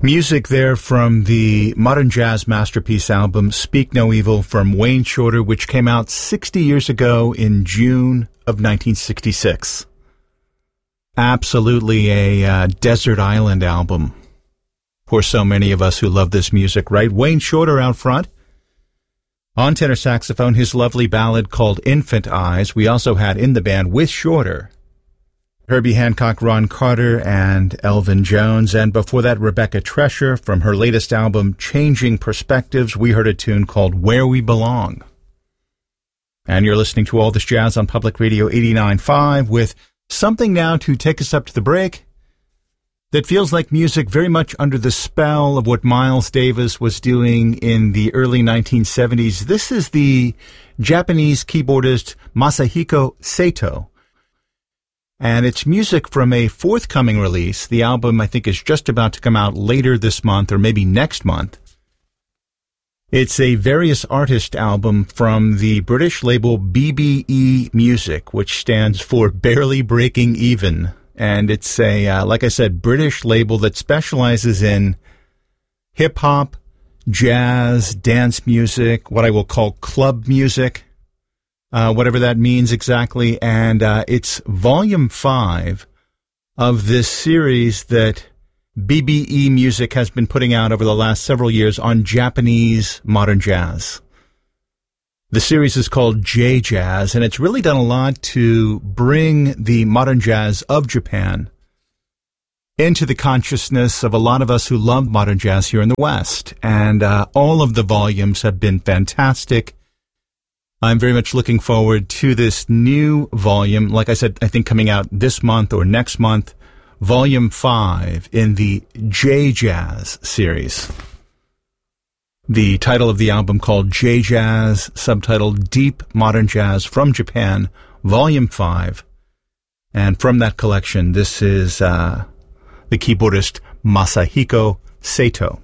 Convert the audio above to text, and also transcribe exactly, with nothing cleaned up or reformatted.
Music there from the modern jazz masterpiece album Speak No Evil from Wayne Shorter, which came out sixty years ago in June of nineteen sixty-six. Absolutely a uh, desert island album for so many of us who love this music, right? Wayne Shorter out front. On tenor saxophone, his lovely ballad called Infant Eyes. We also had in the band with Shorter Herbie Hancock, Ron Carter, and Elvin Jones. And before that, Rebecca Tresher from her latest album, Changing Perspectives. We heard a tune called Where We Belong. And you're listening to All This Jazz on Public Radio eighty-nine point five with something now to take us up to the break that feels like music very much under the spell of what Miles Davis was doing in the early nineteen seventies. This is the Japanese keyboardist Masahiko Sato. And it's music from a forthcoming release. The album, I think, is just about to come out later this month or maybe next month. It's a various artist album from the British label B B E Music, which stands for Barely Breaking Even. And it's a, uh, like I said, British label that specializes in hip-hop, jazz, dance music, what I will call club music. Uh, whatever that means exactly, and uh, it's volume five of this series that B B E Music has been putting out over the last several years on Japanese modern jazz. The series is called J-Jazz, and it's really done a lot to bring the modern jazz of Japan into the consciousness of a lot of us who love modern jazz here in the West. And uh, all of the volumes have been fantastic. I'm very much looking forward to this new volume. Like I said, I think coming out this month or next month, volume five in the J-Jazz series. The title of the album called J-Jazz, subtitled Deep Modern Jazz from Japan, volume five. And from that collection, this is uh, the keyboardist Masahiko Sato.